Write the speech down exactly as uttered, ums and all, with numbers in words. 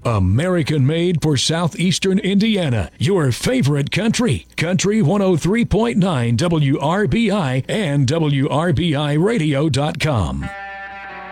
American made for southeastern Indiana. Your favorite country. Country one oh three point nine W R B I and W R B I radio dot com.